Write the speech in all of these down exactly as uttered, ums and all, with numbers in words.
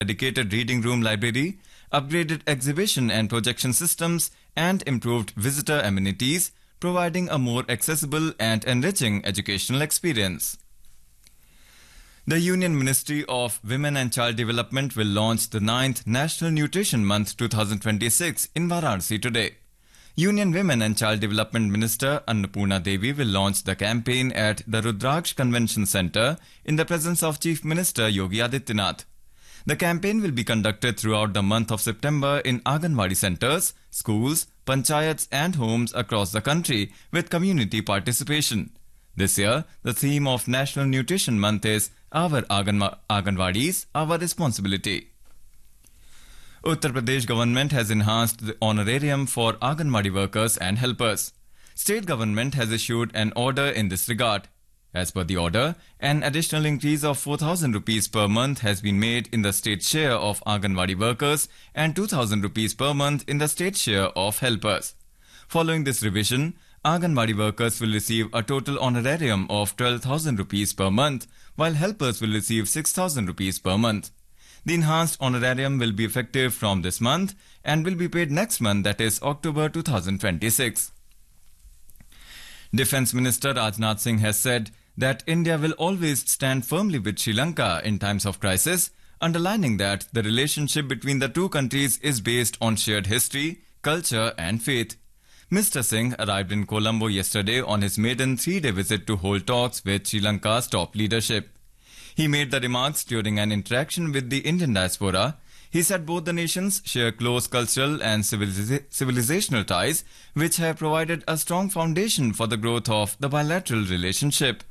dedicated reading room library, upgraded exhibition and projection systems, and improved visitor amenities, providing a more accessible and enriching educational experience. The Union Ministry of Women and Child Development will launch the ninth National Nutrition Month twenty twenty-six in Varanasi today. Union Women and Child Development Minister Annapurna Devi will launch the campaign at the Rudraksh Convention Centre in the presence of Chief Minister Yogi Adityanath. The campaign will be conducted throughout the month of September in Anganwadi centres, schools, panchayats and homes across the country with community participation. This year, the theme of National Nutrition Month is Our Anganwa- Anganwadis, Our Responsibility. Uttar Pradesh government has enhanced the honorarium for Anganwadi workers and helpers. State government has issued an order in this regard. As per the order, an additional increase of four thousand rupees per month has been made in the state share of Anganwadi workers and two thousand rupees per month in the state share of helpers. Following this revision, Anganwadi workers will receive a total honorarium of twelve thousand rupees per month, while helpers will receive six thousand rupees per month. The enhanced honorarium will be effective from this month and will be paid next month, that is October two thousand twenty-six. Defence Minister Rajnath Singh has said that India will always stand firmly with Sri Lanka in times of crisis, underlining that the relationship between the two countries is based on shared history, culture and faith. Mister Singh arrived in Colombo yesterday on his maiden three-day visit to hold talks with Sri Lanka's top leadership. He made the remarks during an interaction with the Indian diaspora. He said both the nations share close cultural and civiliza- civilizational ties, which have provided a strong foundation for the growth of the bilateral relationship.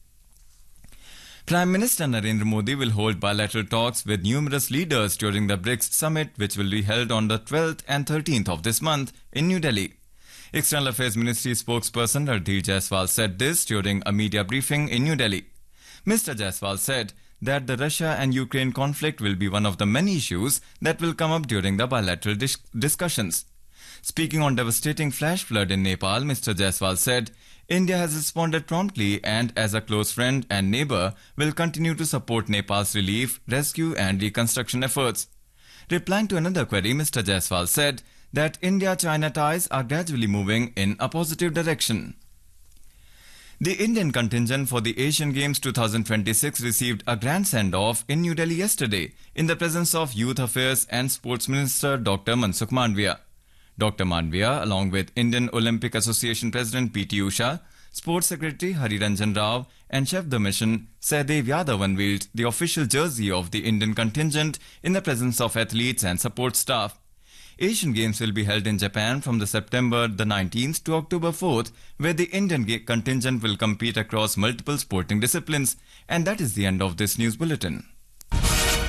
Prime Minister Narendra Modi will hold bilateral talks with numerous leaders during the BRICS summit, which will be held on the twelfth and thirteenth of this month in New Delhi. External Affairs Ministry spokesperson Randhir Jaiswal said this during a media briefing in New Delhi. Mister Jaiswal said that the Russia and Ukraine conflict will be one of the many issues that will come up during the bilateral dis- discussions. Speaking on devastating flash flood in Nepal, Mister Jaiswal said, India has responded promptly and as a close friend and neighbor will continue to support Nepal's relief, rescue and reconstruction efforts. Replying to another query, Mister Jaiswal said that India-China ties are gradually moving in a positive direction. The Indian contingent for the Asian Games twenty twenty-six received a grand send-off in New Delhi yesterday in the presence of Youth Affairs and Sports Minister Doctor Mansukh Mandavia. Doctor Mandavia, along with Indian Olympic Association President P T Usha, Sports Secretary Hari Ranjan Rao and Chef de Mission Sahdev Yadav unveiled the official jersey of the Indian contingent in the presence of athletes and support staff. Asian Games will be held in Japan from the September the nineteenth to October fourth, where the Indian contingent will compete across multiple sporting disciplines. And that is the end of this news bulletin.